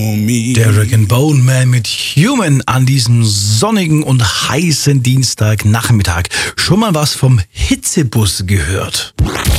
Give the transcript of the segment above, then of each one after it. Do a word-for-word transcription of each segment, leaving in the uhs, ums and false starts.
Der Rag and Bone Man mit Human an diesem sonnigen und heißen Dienstagnachmittag. Schon mal was vom Hitzebus gehört?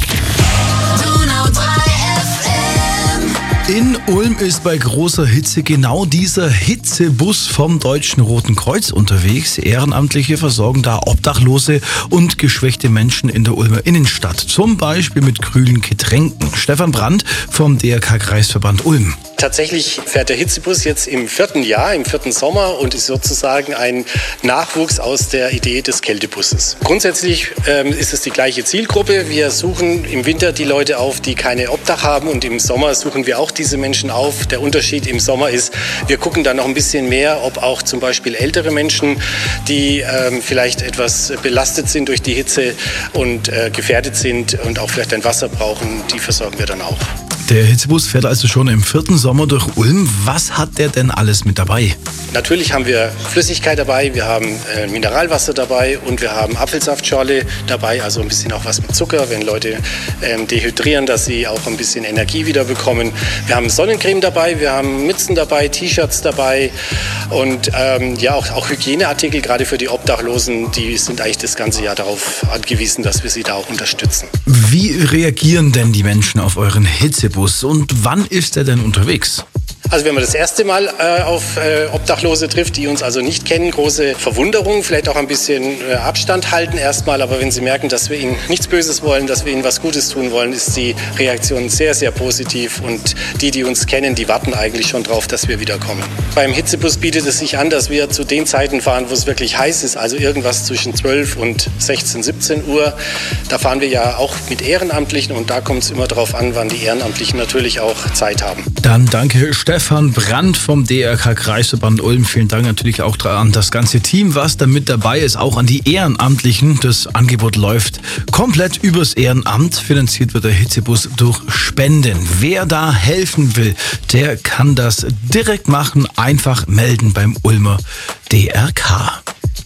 In Ulm ist bei großer Hitze genau dieser Hitzebus vom Deutschen Roten Kreuz unterwegs. Ehrenamtliche versorgen da Obdachlose und geschwächte Menschen in der Ulmer Innenstadt. Zum Beispiel mit kühlen Getränken. Stefan Brandt vom D R K-Kreisverband Ulm. Tatsächlich fährt der Hitzebus jetzt im vierten Jahr, im vierten Sommer und ist sozusagen ein Nachwuchs aus der Idee des Kältebusses. Grundsätzlich ähm, ist es die gleiche Zielgruppe. Wir suchen im Winter die Leute auf, die keine Obdach haben, und im Sommer suchen wir auch diese Menschen auf. Der Unterschied im Sommer ist, wir gucken da noch ein bisschen mehr, ob auch zum Beispiel ältere Menschen, die ähm, vielleicht etwas belastet sind durch die Hitze und äh, gefährdet sind und auch vielleicht ein Wasser brauchen, die versorgen wir dann auch. Der Hitzebus fährt also schon im vierten Sommer durch Ulm. Was hat der denn alles mit dabei? Natürlich haben wir Flüssigkeit dabei, wir haben äh, Mineralwasser dabei und wir haben Apfelsaftschorle dabei, also ein bisschen auch was mit Zucker, wenn Leute ähm, dehydrieren, dass sie auch ein bisschen Energie wieder bekommen. Wir haben Sonnencreme dabei, wir haben Mützen dabei, T-Shirts dabei und ähm, ja auch, auch Hygieneartikel, gerade für die Obdachlosen, die sind eigentlich das ganze Jahr darauf angewiesen, dass wir sie da auch unterstützen. Wie reagieren denn die Menschen auf euren Hitzebus und wann ist er denn unterwegs? Also wenn man das erste Mal äh, auf äh, Obdachlose trifft, die uns also nicht kennen, große Verwunderung, vielleicht auch ein bisschen äh, Abstand halten erstmal, aber wenn sie merken, dass wir ihnen nichts Böses wollen, dass wir ihnen was Gutes tun wollen, ist die Reaktion sehr, sehr positiv, und die, die uns kennen, die warten eigentlich schon drauf, dass wir wiederkommen. Beim Hitzebus bietet es sich an, dass wir zu den Zeiten fahren, wo es wirklich heiß ist, also irgendwas zwischen zwölf und sechzehn, siebzehn Uhr. Da fahren wir ja auch mit Ehrenamtlichen, und da kommt es immer darauf an, wann die Ehrenamtlichen natürlich auch Zeit haben. Dann danke Stefan Brandt vom D R K-Kreisverband Ulm. Vielen Dank natürlich auch an das ganze Team, was da mit dabei ist, auch an die Ehrenamtlichen. Das Angebot läuft komplett übers Ehrenamt. Finanziert wird der Hitzebus durch Spenden. Wer da helfen will, der kann das direkt machen. Einfach melden beim Ulmer D R K.